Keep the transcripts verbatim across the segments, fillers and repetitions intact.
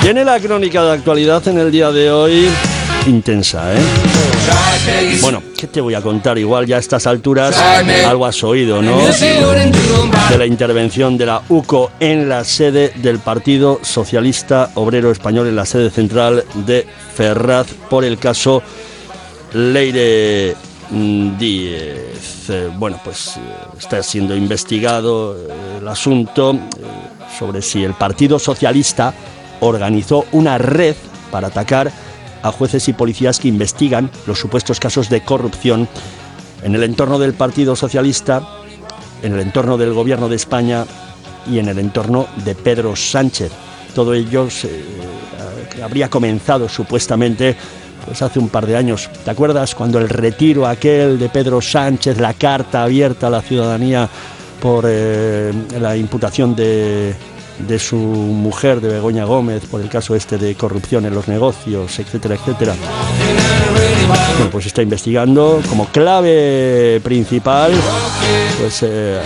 Viene la crónica de actualidad en el día de hoy, intensa, ¿eh? Bueno, ¿qué te voy a contar? Igual ya a estas alturas algo has oído, ¿no? De la intervención de la U C O en la sede del Partido Socialista Obrero Español, en la sede central de Ferraz, por el caso Leire Díez. Eh, bueno, pues eh, está siendo investigado eh, el asunto eh, sobre si el Partido Socialista organizó una red para atacar a jueces y policías que investigan los supuestos casos de corrupción en el entorno del Partido Socialista, en el entorno del Gobierno de España y en el entorno de Pedro Sánchez. Todo ello eh, habría comenzado supuestamente pues hace un par de años. ¿Te acuerdas cuando el retiro aquel de Pedro Sánchez, la carta abierta a la ciudadanía por eh, la imputación de... de su mujer, de Begoña Gómez, por el caso este de corrupción en los negocios, etcétera, etcétera? Bueno, pues está investigando como clave principal pues eh,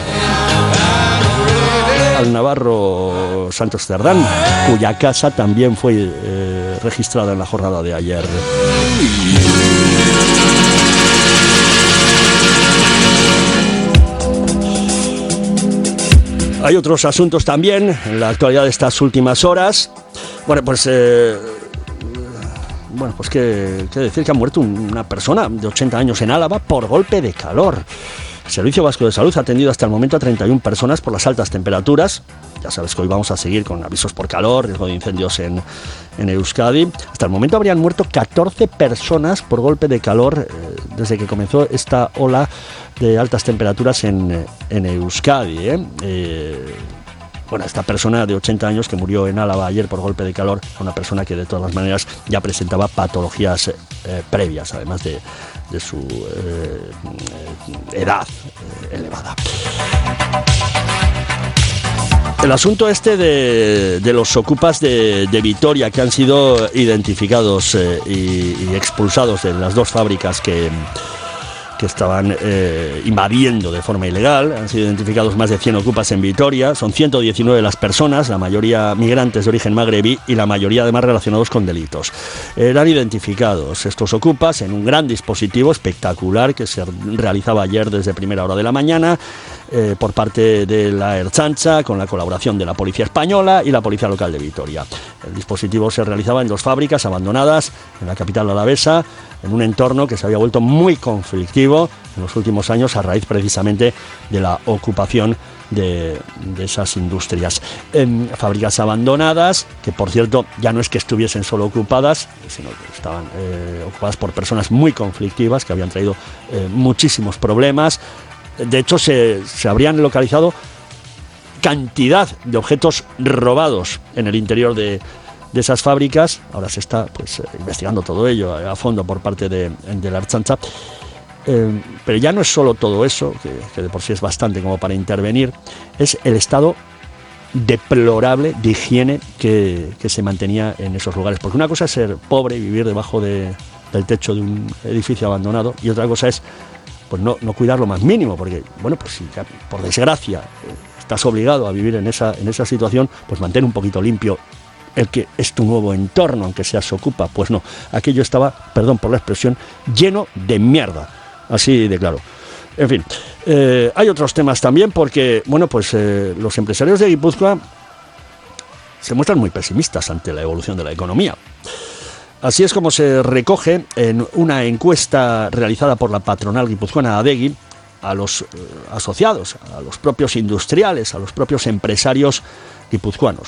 al navarro Santos Cerdán, cuya casa también fue eh, registrada en la jornada de ayer. Hay otros asuntos también en la actualidad de estas últimas horas. Bueno, pues eh, bueno, pues qué, qué decir que ha muerto una persona de ochenta años en Álava por golpe de calor. El Servicio Vasco de Salud ha atendido hasta el momento a treinta y una personas por las altas temperaturas. Ya sabes que hoy vamos a seguir con avisos por calor, riesgo de incendios en, en Euskadi. Hasta el momento habrían muerto catorce personas por golpe de calor eh, desde que comenzó esta ola de altas temperaturas en, en Euskadi. ¿eh? Eh, bueno, esta persona de ochenta años que murió en Álava ayer por golpe de calor, una persona que de todas las maneras ya presentaba patologías eh, previas, además de, de su eh, edad eh, elevada. El asunto este de, de los ocupas de, de Vitoria, que han sido identificados eh, y, y expulsados de las dos fábricas que, que estaban eh, invadiendo de forma ilegal. Han sido identificados más de cien ocupas en Vitoria. Son ciento diecinueve las personas, la mayoría migrantes de origen magrebí y la mayoría además relacionados con delitos. Eran identificados estos ocupas en un gran dispositivo espectacular que se realizaba ayer desde primera hora de la mañana, Eh, por parte de la Ertzaintza, con la colaboración de la Policía Española y la Policía Local de Vitoria. El dispositivo se realizaba en dos fábricas abandonadas en la capital alavesa, en un entorno que se había vuelto muy conflictivo en los últimos años a raíz precisamente de la ocupación de, de esas industrias. En fábricas abandonadas, que por cierto ya no es que estuviesen solo ocupadas, sino que estaban eh, ocupadas por personas muy conflictivas que habían traído eh, muchísimos problemas. De hecho, se, se habrían localizado cantidad de objetos robados en el interior de, de esas fábricas. Ahora se está pues investigando todo ello a fondo por parte de, de la Ertzaintza. Eh, pero ya no es solo todo eso, que, que de por sí es bastante como para intervenir, es el estado deplorable de higiene que, que se mantenía en esos lugares. Porque una cosa es ser pobre y vivir debajo de, del techo de un edificio abandonado, y otra cosa es pues no, no cuidar lo más mínimo, porque, bueno, pues si ya, por desgracia eh, estás obligado a vivir en esa, en esa situación, pues mantén un poquito limpio el que es tu nuevo entorno, aunque sea se ocupa. Pues no, aquello estaba, perdón por la expresión, lleno de mierda, así de claro. En fin, eh, hay otros temas también, porque, bueno, pues eh, los empresarios de Guipúzcoa se muestran muy pesimistas ante la evolución de la economía. Así es como se recoge en una encuesta realizada por la patronal guipuzcoana Adegi a los eh, asociados, a los propios industriales, a los propios empresarios guipuzcoanos.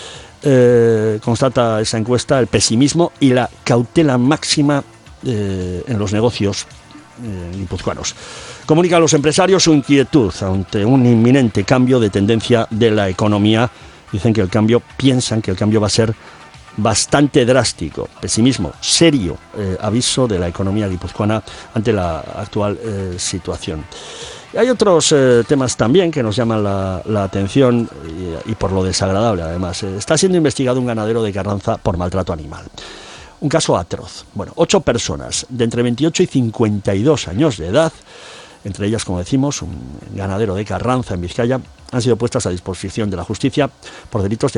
Eh, constata esa encuesta el pesimismo y la cautela máxima eh, en los negocios eh, guipuzcoanos. Comunica a los empresarios su inquietud ante un inminente cambio de tendencia de la economía. Dicen que el cambio, piensan que el cambio va a ser bastante drástico. Pesimismo, serio eh, aviso de la economía guipuzcoana ante la actual eh, situación. Y hay otros eh, temas también que nos llaman la, la atención y, y por lo desagradable además. Eh, está siendo investigado un ganadero de Carranza por maltrato animal. Un caso atroz. Bueno, ocho personas de entre veintiocho y cincuenta y dos años de edad, entre ellas, como decimos, un ganadero de Carranza en Vizcaya, han sido puestas a disposición de la justicia por delitos de